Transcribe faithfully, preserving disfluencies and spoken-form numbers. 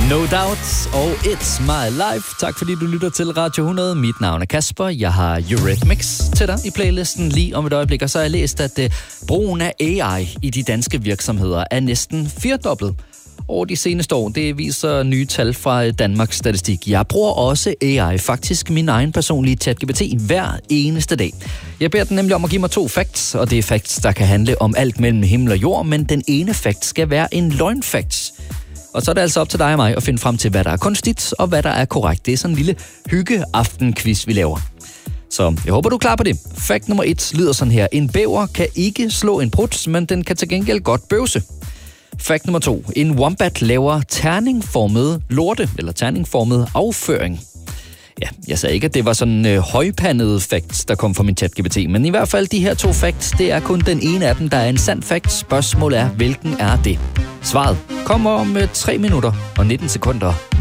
No Doubt og It's My Life. Tak fordi du lytter til Radio hundrede. Mit navn er Kasper. Jeg har Eurythmics til dig i playlisten lige om et øjeblik. Og så har jeg læst, at uh, brugen af A I i de danske virksomheder er næsten firedoblet over de seneste år. Det viser nye tal fra Danmarks Statistik. Jeg bruger også A I, faktisk min egen personlige ChatGPT, hver eneste dag. Jeg beder den nemlig om at give mig to facts, og det er facts, der kan handle om alt mellem himmel og jord, men den ene fact skal være en løgnfact. Og så er det altså op til dig og mig at finde frem til, hvad der er kunstigt og hvad der er korrekt. Det er sådan en lille hygge-aften-quiz, vi laver. Så jeg håber, du er klar på det. Fact nummer et lyder sådan her. En bæver kan ikke slå en prut, men den kan til gengæld godt bøvse. Fact nummer to. En wombat laver terningformet lorte, eller terningformet afføring. Ja, jeg sagde ikke, at det var sådan øh, højpandede facts, der kom fra min ChatGPT, men i hvert fald de her to facts, det er kun den ene af dem, der er en sand fact. Spørgsmålet er, hvilken er det? Svaret kommer om øh, tre minutter og nitten sekunder.